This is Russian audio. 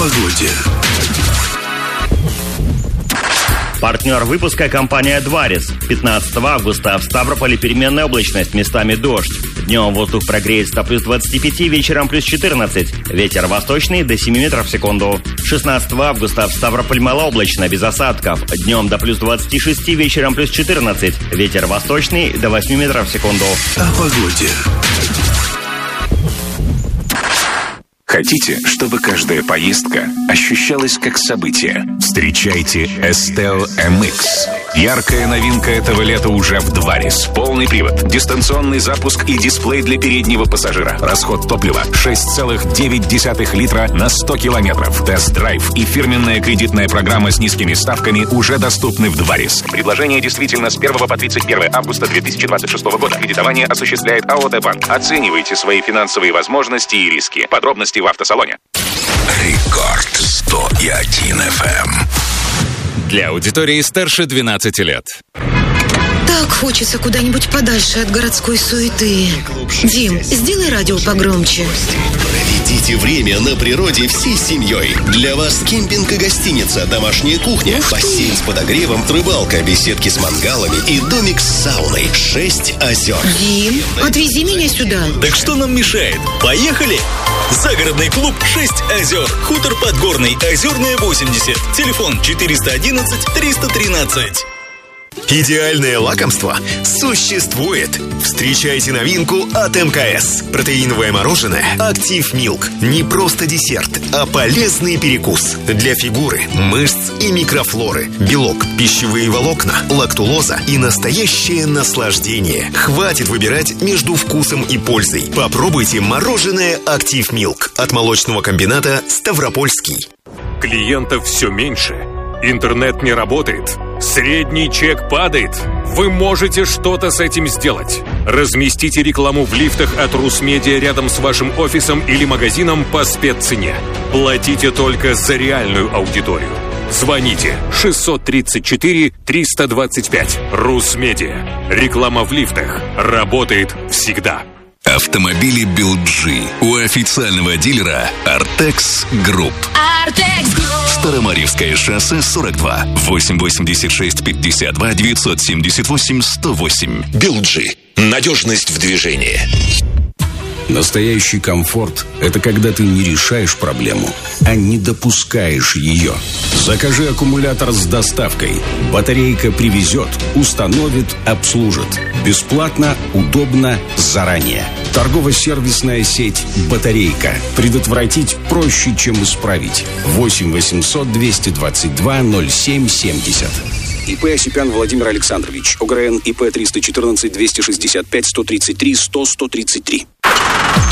погоде. Партнер выпуска — компания «Дварис». 15 августа в Ставрополе переменная облачность, местами дождь. Днем воздух прогреется до плюс 25, вечером плюс 14. Ветер восточный до 7 метров в секунду. 16 августа в Ставрополе малооблачно, без осадков. Днем до плюс 26, вечером плюс 14. Ветер восточный до 8 метров в секунду. О погоде. Хотите, чтобы каждая поездка ощущалась как событие? Встречайте Estelle MX. Яркая новинка этого лета уже в Дварис. Полный привод, дистанционный запуск и дисплей для переднего пассажира. Расход топлива 6,9 литра на 100 километров. Тест-драйв и фирменная кредитная программа с низкими ставками уже доступны в Дварис. Предложение действительно с 1 по 31 августа 2026 года. Кредитование осуществляет АОТ «Банк». Оценивайте свои финансовые возможности и риски. Подробности в автосалоне. Рекорд 101 FM. Для аудитории старше 12 лет. Так хочется куда-нибудь подальше от городской суеты. Дим, сделай радио погромче. Проведите время на природе всей семьей. Для вас кемпинг и гостиница, домашняя кухня, бассейн с подогревом, рыбалка, беседки с мангалами и домик с сауной. 6 озер. Дим, отвези меня сюда. Так что нам мешает? Поехали! Загородный клуб 6 озер. Хутор Подгорный, Озерная 80. Телефон 411-313. Идеальное лакомство существует. Встречайте новинку от МКС. Протеиновое мороженое «Актив Милк». Не просто десерт, а полезный перекус. Для фигуры, мышц и микрофлоры. Белок, пищевые волокна, лактулоза и настоящее наслаждение. Хватит выбирать между вкусом и пользой. Попробуйте мороженое «Актив Милк» от молочного комбината «Ставропольский». Клиентов все меньше. Интернет не работает. Средний чек падает. Вы можете что-то с этим сделать. Разместите рекламу в лифтах от Русмедиа рядом с вашим офисом или магазином по спеццене. Платите только за реальную аудиторию. Звоните 634-325. Русмедиа. Реклама в лифтах работает всегда. Автомобили Билджи у официального дилера Артекс Групп. Артекс Групп. Старомарьевское шоссе 42 886 52 978 108. Билджи. Надежность в движении. Настоящий комфорт – это когда ты не решаешь проблему, а не допускаешь ее. Закажи аккумулятор с доставкой. Батарейка привезет, установит, обслужит. Бесплатно, удобно, заранее. Торгово-сервисная сеть «Батарейка». Предотвратить проще, чем исправить. 8 800 222 0770. ИП Осипян Владимир Александрович. ОГРН ИП 314 265 133 100 133.